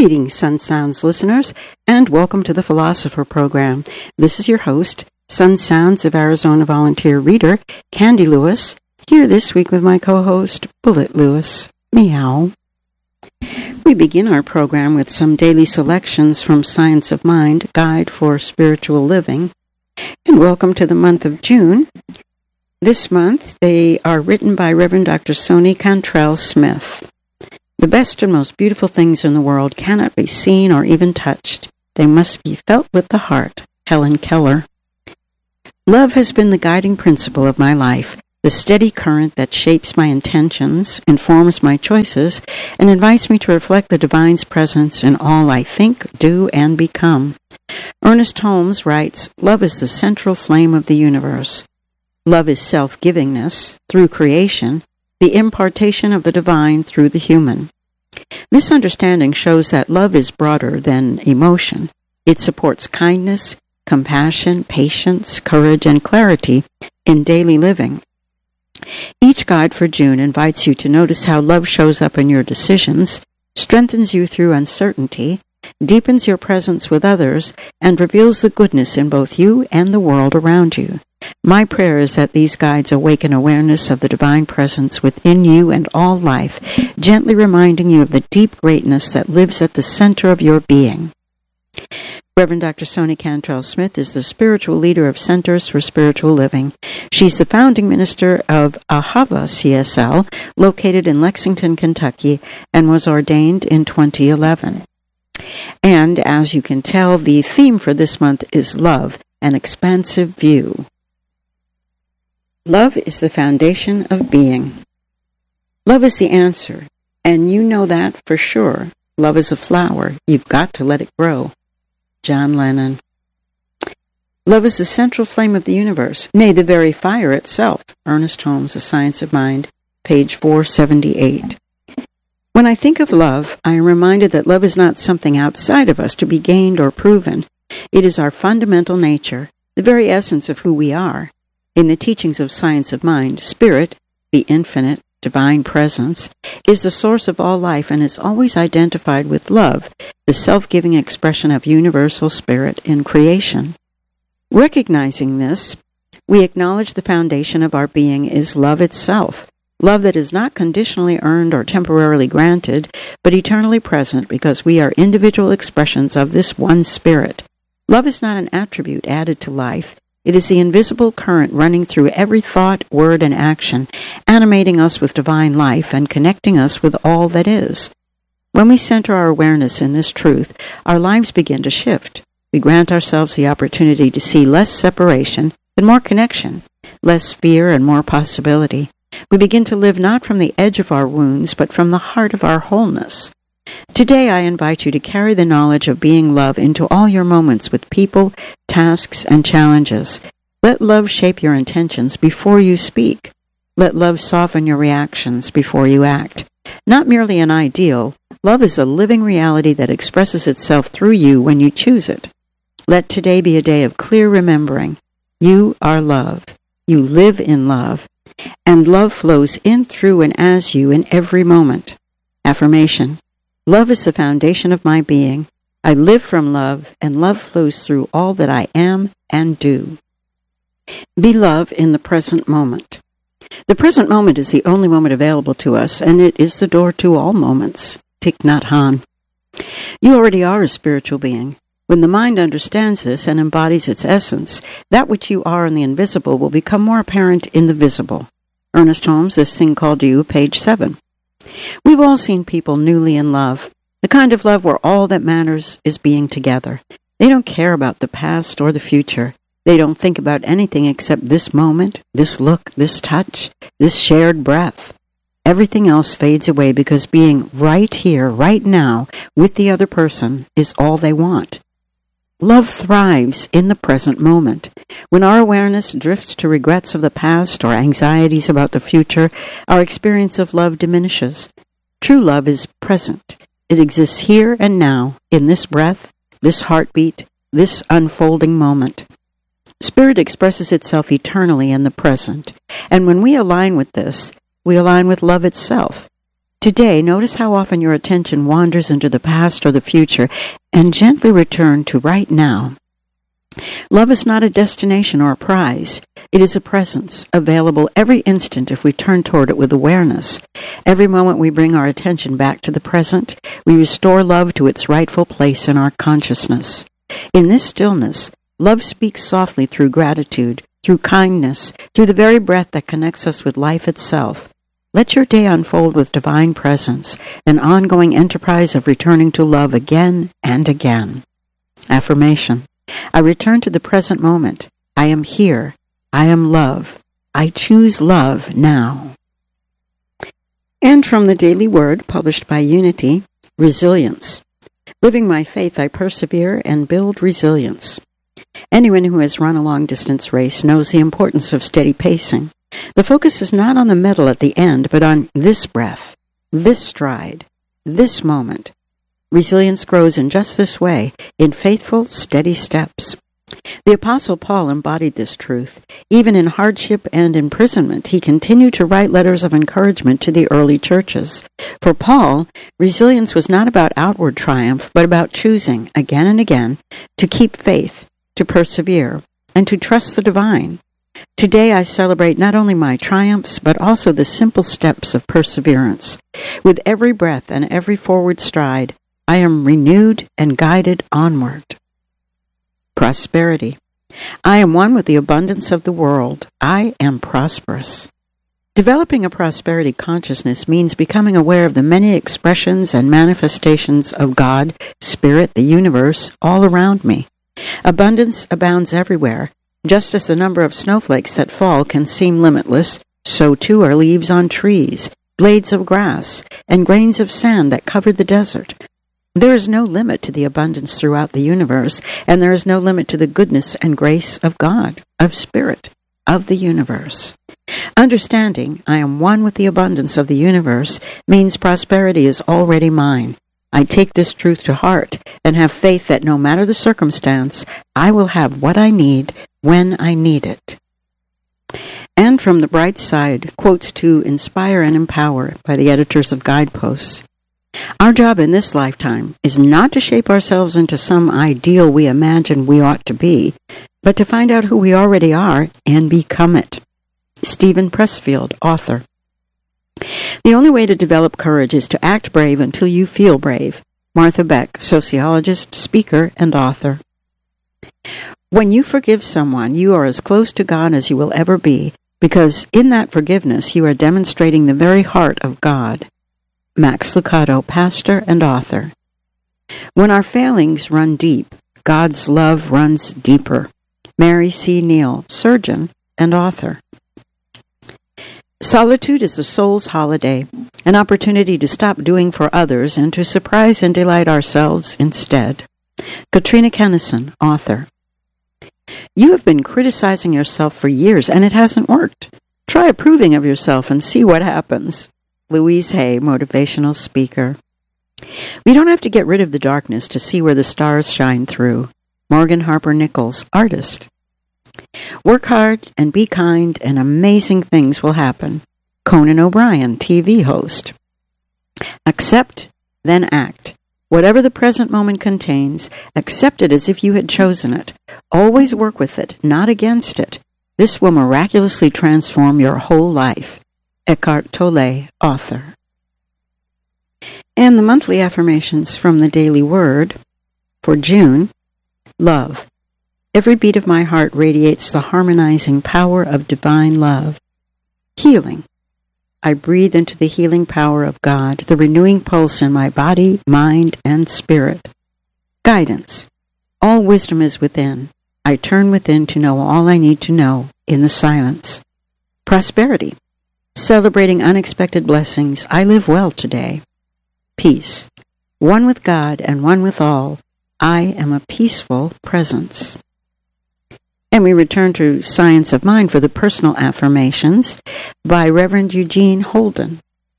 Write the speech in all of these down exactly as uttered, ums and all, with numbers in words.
Greetings, Sun Sounds listeners, and welcome to the Philosopher Program. This is your host, Sun Sounds of Arizona volunteer reader, Candy Lewis, here this week with my co-host, Bullet Lewis. Meow. We begin our program with some daily selections from Science of Mind, Guide for Spiritual Living, and welcome to the month of June. This month, they are written by Reverend Doctor Sony Cantrell Smith. The best and most beautiful things in the world cannot be seen or even touched. They must be felt with the heart. Helen Keller. Love has been the guiding principle of my life, the steady current that shapes my intentions, informs my choices, and invites me to reflect the divine's presence in all I think, do, and become. Ernest Holmes writes, "Love is the central flame of the universe. Love is self-givingness through creation, the impartation of the divine through the human." This understanding shows that love is broader than emotion. It supports kindness, compassion, patience, courage, and clarity in daily living. Each guide for June invites you to notice how love shows up in your decisions, strengthens you through uncertainty, deepens your presence with others, and reveals the goodness in both you and the world around you. My prayer is that these guides awaken awareness of the divine presence within you and all life, gently reminding you of the deep greatness that lives at the center of your being. Reverend Doctor Sony Cantrell Smith is the spiritual leader of Centers for Spiritual Living. She's the founding minister of Ahava C S L, located in Lexington, Kentucky, and was ordained in twenty eleven. And as you can tell, the theme for this month is love, an expansive view. Love is the foundation of being. Love is the answer, and you know that for sure. Love is a flower. You've got to let it grow. John Lennon. Love is the central flame of the universe, nay, the very fire itself. Ernest Holmes, The Science of Mind, page four seventy-eight. When I think of love, I am reminded that love is not something outside of us to be gained or proven. It is our fundamental nature, the very essence of who we are. In the teachings of Science of Mind, Spirit, the infinite, divine presence, is the source of all life and is always identified with love, the self-giving expression of universal spirit in creation. Recognizing this, we acknowledge the foundation of our being is love itself, love that is not conditionally earned or temporarily granted, but eternally present because we are individual expressions of this one spirit. Love is not an attribute added to life. It is the invisible current running through every thought, word, and action, animating us with divine life and connecting us with all that is. When we center our awareness in this truth, our lives begin to shift. We grant ourselves the opportunity to see less separation and more connection, less fear and more possibility. We begin to live not from the edge of our wounds, but from the heart of our wholeness. Today I invite you to carry the knowledge of being love into all your moments with people, tasks, and challenges. Let love shape your intentions before you speak. Let love soften your reactions before you act. Not merely an ideal, love is a living reality that expresses itself through you when you choose it. Let today be a day of clear remembering. You are love. You live in love. And love flows in, through, and as you in every moment. Affirmation. Love is the foundation of my being. I live from love, and love flows through all that I am and do. Be love in the present moment. The present moment is the only moment available to us, and it is the door to all moments. Thich Nhat Hanh. You already are a spiritual being. When the mind understands this and embodies its essence, that which you are in the invisible will become more apparent in the visible. Ernest Holmes, This Thing Called You, page seven. We've all seen people newly in love, the kind of love where all that matters is being together. They don't care about the past or the future. They don't think about anything except this moment, this look, this touch, this shared breath. Everything else fades away because being right here, right now, with the other person is all they want. Love thrives in the present moment. When our awareness drifts to regrets of the past or anxieties about the future, our experience of love diminishes. True love is present. It exists here and now, in this breath, this heartbeat, this unfolding moment. Spirit expresses itself eternally in the present, and when we align with this, we align with love itself. Today, notice how often your attention wanders into the past or the future and gently return to right now. Love is not a destination or a prize. It is a presence, available every instant if we turn toward it with awareness. Every moment we bring our attention back to the present, we restore love to its rightful place in our consciousness. In this stillness, love speaks softly through gratitude, through kindness, through the very breath that connects us with life itself. Let your day unfold with divine presence, an ongoing enterprise of returning to love again and again. Affirmation. I return to the present moment. I am here. I am love. I choose love now. And from the Daily Word, published by Unity, resilience. Living my faith, I persevere and build resilience. Anyone who has run a long-distance race knows the importance of steady pacing. The focus is not on the medal at the end, but on this breath, this stride, this moment. Resilience grows in just this way, in faithful, steady steps. The Apostle Paul embodied this truth. Even in hardship and imprisonment, he continued to write letters of encouragement to the early churches. For Paul, resilience was not about outward triumph, but about choosing, again and again, to keep faith, to persevere, and to trust the divine. Today I celebrate not only my triumphs, but also the simple steps of perseverance. With every breath and every forward stride, I am renewed and guided onward. Prosperity. I am one with the abundance of the world. I am prosperous. Developing a prosperity consciousness means becoming aware of the many expressions and manifestations of God, Spirit, the universe, all around me. Abundance abounds everywhere. Just as the number of snowflakes that fall can seem limitless, so too are leaves on trees, blades of grass, and grains of sand that cover the desert. There is no limit to the abundance throughout the universe, and there is no limit to the goodness and grace of God, of Spirit, of the universe. Understanding I am one with the abundance of the universe means prosperity is already mine. I take this truth to heart and have faith that no matter the circumstance, I will have what I need when I need it. And from the bright side, quotes to inspire and empower by the editors of Guideposts. Our job in this lifetime is not to shape ourselves into some ideal we imagine we ought to be, but to find out who we already are and become it. Stephen Pressfield, author. The only way to develop courage is to act brave until you feel brave. Martha Beck, sociologist, speaker, and author. When you forgive someone, you are as close to God as you will ever be, because in that forgiveness you are demonstrating the very heart of God. Max Lucado, pastor and author. When our failings run deep, God's love runs deeper. Mary C. Neal, surgeon and author. Solitude is the soul's holiday, an opportunity to stop doing for others and to surprise and delight ourselves instead. Katrina Kennison, author. You have been criticizing yourself for years and it hasn't worked. Try approving of yourself and see what happens. Louise Hay, motivational speaker. We don't have to get rid of the darkness to see where the stars shine through. Morgan Harper Nichols, artist. Work hard and be kind and amazing things will happen. Conan O'Brien, T V host. Accept, then act. Whatever the present moment contains, accept it as if you had chosen it. Always work with it, not against it. This will miraculously transform your whole life. Eckhart Tolle, author. And the monthly affirmations from the Daily Word for June. Love. Every beat of my heart radiates the harmonizing power of divine love. Healing. I breathe into the healing power of God, the renewing pulse in my body, mind, and spirit. Guidance. All wisdom is within. I turn within to know all I need to know in the silence. Prosperity. Celebrating unexpected blessings, I live well today. Peace. One with God and one with all, I am a peaceful presence. And we return to Science of Mind for the personal affirmations by Reverend Eugene Holden.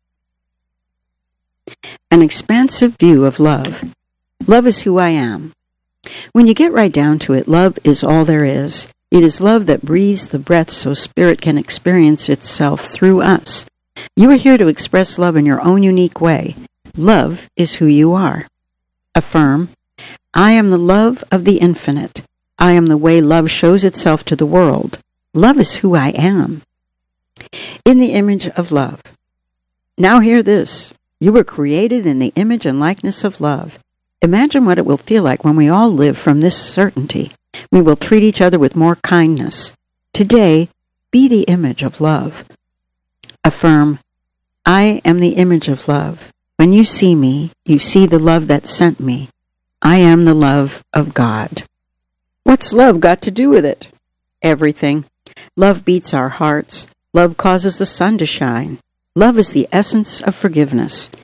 An expansive view of love. Love is who I am. When you get right down to it, love is all there is. It is love that breathes the breath so spirit can experience itself through us. You are here to express love in your own unique way. Love is who you are. Affirm, I am the love of the infinite. I am the way love shows itself to the world. Love is who I am. In the image of love. Now hear this. You were created in the image and likeness of love. Imagine what it will feel like when we all live from this certainty. We will treat each other with more kindness. Today, be the image of love. Affirm, I am the image of love. When you see me, you see the love that sent me. I am the love of God. What's love got to do with it? Everything. Love beats our hearts. Love causes the sun to shine. Love is the essence of forgiveness.